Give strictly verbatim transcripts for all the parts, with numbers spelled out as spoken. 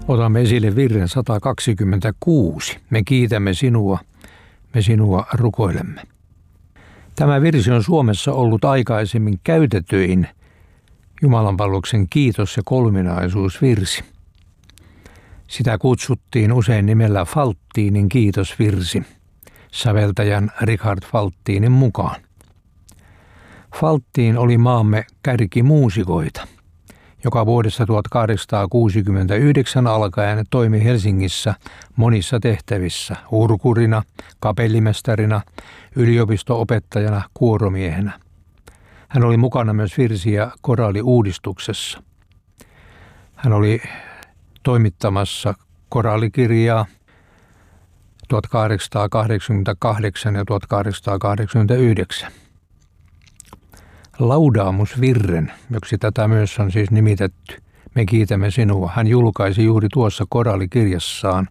Otamme esille virren sata kaksikymmentäkuusi. Me kiitämme sinua, me sinua rukoilemme. Tämä virsi on Suomessa ollut aikaisemmin käytetyin jumalanpalveluksen kiitos- ja kolminaisuusvirsi. Sitä kutsuttiin usein nimellä Falttinin kiitosvirsi, säveltäjän Richard Falttinin mukaan. Falttin oli maamme kärkimuusikoita, joka vuodesta tuhatkahdeksansataakuusikymmentäyhdeksän alkaen toimi Helsingissä monissa tehtävissä urkurina, kapellimestarina, yliopisto-opettajana, kuoromiehenä. Hän oli mukana myös virsi- ja koraaliuudistuksessa. Hän oli toimittamassa koraalikirjaa tuhatkahdeksansataakahdeksankymmentäkahdeksan ja tuhatkahdeksansataakahdeksankymmentäyhdeksän. Laudaamusvirren, joksi tätä myös on siis nimitetty, me kiitämme sinua. Hän julkaisi juuri tuossa koraalikirjassaan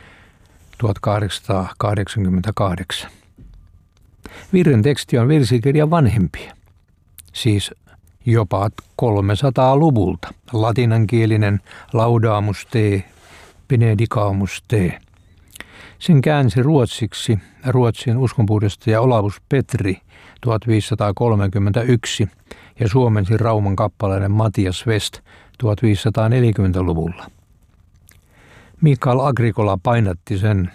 tuhatkahdeksansataakahdeksankymmentäkahdeksan. Virren teksti on virsikirjan vanhempia, siis jopa kolmesataaluvulta. Latinankielinen Laudamus te, benedicamus te. Sen käänsi ruotsiksi Ruotsin uskonpuhdistaja Olaus Petri tuhatviisisataakolmekymmentäyksi ja suomensi Rauman kappaleinen Matias West tuhatviisisataaneljäkymmentäluvulla. Mikael Agricola painatti sen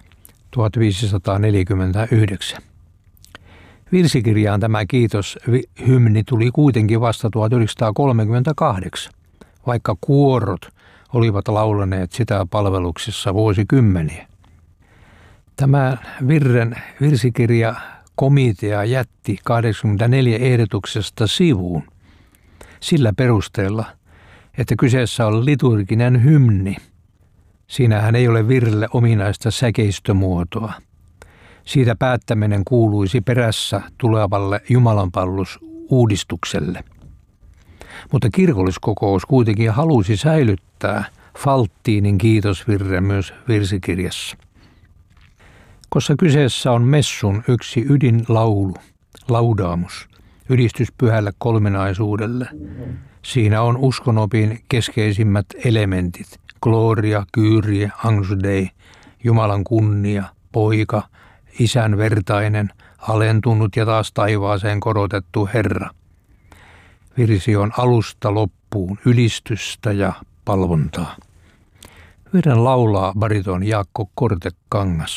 tuhatviisisataaneljäkymmentäyhdeksän. Virsikirjaan tämä kiitoshymni tuli kuitenkin vasta tuhatyhdeksänsataakolmekymmentäkahdeksan, vaikka kuorot olivat laulaneet sitä palveluksessa vuosikymmeniä. Tämä virren virsikirja komitea jätti kahdeksankymmentäneljä ehdotuksesta sivuun sillä perusteella, että kyseessä on liturginen hymni. Siinähän ei ole virrelle ominaista säkeistömuotoa. Siitä päättäminen kuuluisi perässä tulevalle jumalanpalvelusuudistukselle. Mutta kirkolliskokous kuitenkin halusi säilyttää Falttinin kiitosvirren myös virsikirjassa. Koska kyseessä on messun yksi ydinlaulu, laudamus, ylistys pyhälle kolminaisuudelle. Siinä on uskonopin keskeisimmät elementit, gloria, kyrie, angus dei, Jumalan kunnia, poika, isän vertainen, alentunut ja taas taivaaseen korotettu Herra. Virsi on alusta loppuun ylistystä ja palvontaa. Virren laulaa bariton Jaakko Kortekangas.